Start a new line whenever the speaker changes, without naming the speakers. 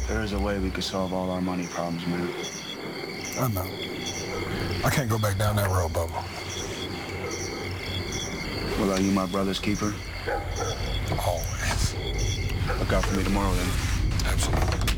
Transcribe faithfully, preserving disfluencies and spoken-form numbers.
There is a way we could solve all our money problems, man.
I know. I can't go back down that road, Bubba.
Well, are you my brother's keeper?
Always.
Look out for me tomorrow, then.
Absolutely.